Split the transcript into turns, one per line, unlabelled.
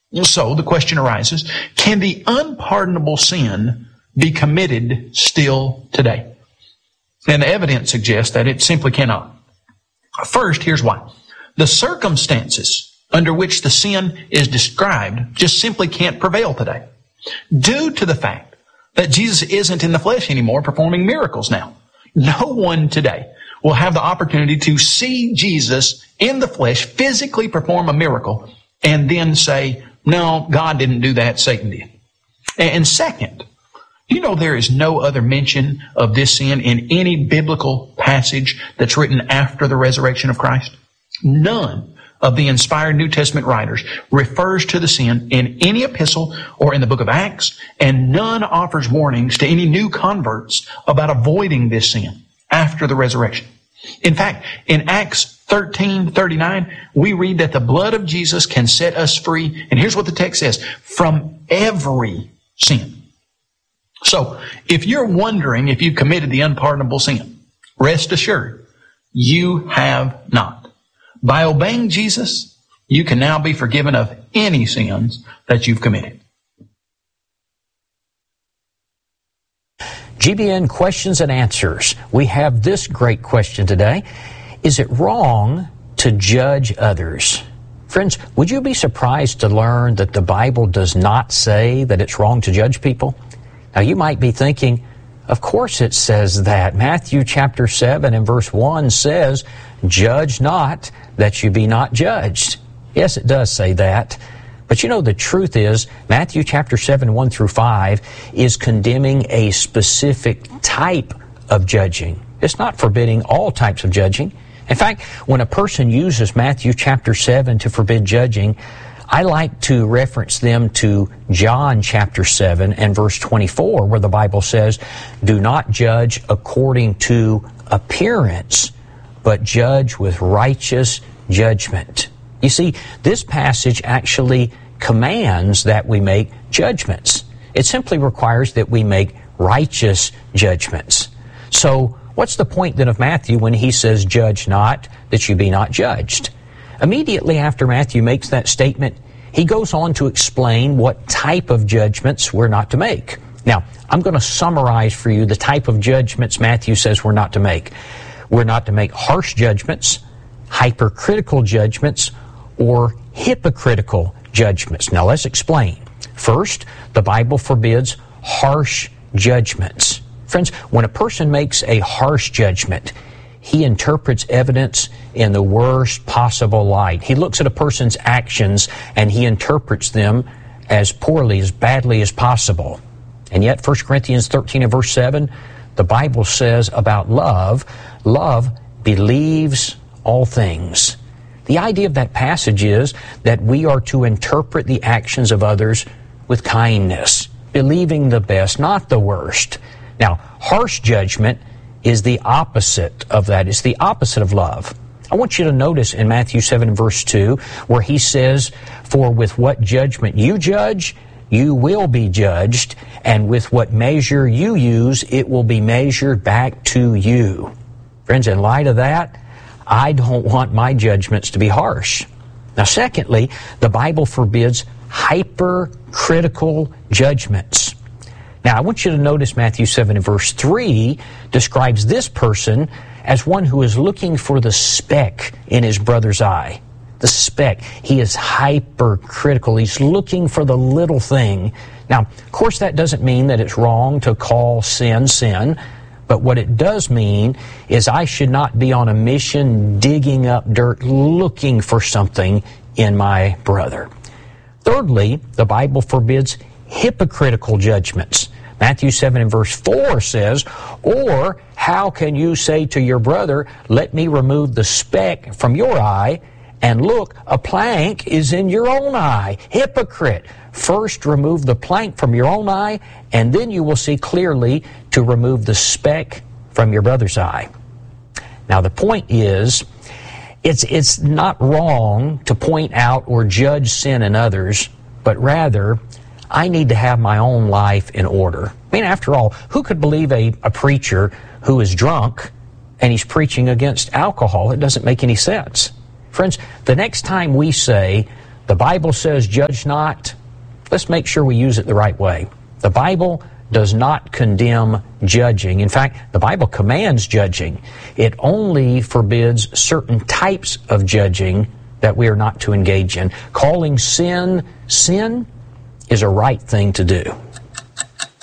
So the question arises, can the unpardonable sin be committed still today? And the evidence suggests that it simply cannot. First, here's why. The circumstances under which the sin is described just simply can't prevail today, due to the fact that Jesus isn't in the flesh anymore performing miracles now. No one today will have the opportunity to see Jesus in the flesh physically perform a miracle and then say, no, God didn't do that, Satan did. And second, you know there is no other mention of this sin in any biblical passage that's written after the resurrection of Christ. None of the inspired New Testament writers refers to the sin in any epistle or in the book of Acts, and none offers warnings to any new converts about avoiding this sin after the resurrection. In fact, in Acts 13:39, we read that the blood of Jesus can set us free, and here's what the text says, from every sin. So, if you're wondering if you've committed the unpardonable sin, rest assured, you have not. By obeying Jesus, you can now be forgiven of any sins that you've committed.
GBN Questions and Answers. We have this great question today. Is it wrong to judge others? Friends, would you be surprised to learn that the Bible does not say that it's wrong to judge people? Now, you might be thinking, of course it says that. Matthew chapter 7 and verse 1 says, judge not, that you be not judged. Yes, it does say that. But you know, the truth is, Matthew chapter 7, 1 through 5 is condemning a specific type of judging. It's not forbidding all types of judging. In fact, when a person uses Matthew chapter 7 to forbid judging, I like to reference them to John chapter 7 and verse 24, where the Bible says, do not judge according to appearance, but judge with righteous judgment. You see, this passage actually commands that we make judgments. It simply requires that we make righteous judgments. So, what's the point then of Matthew when he says, judge not, that you be not judged? Immediately after Matthew makes that statement, he goes on to explain what type of judgments we're not to make. Now, I'm going to summarize for you the type of judgments Matthew says we're not to make. We're not to make harsh judgments, hypercritical judgments, or hypocritical judgments. Now, let's explain. First, the Bible forbids harsh judgments. Friends, when a person makes a harsh judgment, he interprets evidence in the worst possible light. He looks at a person's actions and he interprets them as poorly, as badly as possible. And yet, 1 Corinthians 13 and verse 7, the Bible says about love, love believes all things. The idea of that passage is that we are to interpret the actions of others with kindness, believing the best, not the worst. Now, harsh judgment is the opposite of that. It's the opposite of love. I want you to notice in Matthew 7 verse 2 where he says, for with what judgment you judge, you will be judged, and with what measure you use, it will be measured back to you. Friends, in light of that, I don't want my judgments to be harsh. Now, secondly, the Bible forbids hypercritical judgments. Now, I want you to notice Matthew 7 and verse 3 describes this person as one who is looking for the speck in his brother's eye. The speck. He is hypercritical. He's looking for the little thing. Now, of course, that doesn't mean that it's wrong to call sin, sin. But what it does mean is I should not be on a mission digging up dirt looking for something in my brother. Thirdly, the Bible forbids hypocritical judgments. Matthew 7 and verse 4 says, or how can you say to your brother, let me remove the speck from your eye, and look, a plank is in your own eye. Hypocrite! First remove the plank from your own eye, and then you will see clearly to remove the speck from your brother's eye. Now the point is, it's not wrong to point out or judge sin in others, but rather, I need to have my own life in order. I mean, after all, who could believe a preacher who is drunk and he's preaching against alcohol? It doesn't make any sense. Friends, the next time we say The Bible says, judge not. Let's make sure we use it the right way. The Bible does not condemn judging. In fact, the Bible commands judging. It only forbids certain types of judging that we are not to engage in. Calling sin, sin is a right thing to do.